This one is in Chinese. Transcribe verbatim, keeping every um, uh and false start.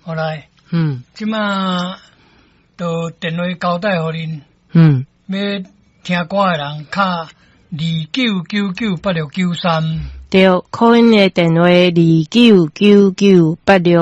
后来， 嗯， 即马就电话交代互恁， 嗯， 要听歌的人敲二九九九八六九三。 对，call in的电话二九九九八六。